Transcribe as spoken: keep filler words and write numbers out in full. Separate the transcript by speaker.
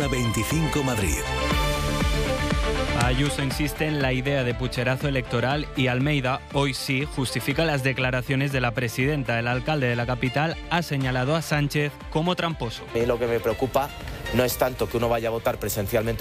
Speaker 1: veinticinco Madrid.
Speaker 2: Ayuso insiste en la idea de pucherazo electoral y Almeida, hoy sí, justifica las declaraciones de la presidenta. El alcalde de la capital ha señalado a Sánchez como tramposo.
Speaker 3: A mí lo que me preocupa no es tanto que uno vaya a votar presencialmente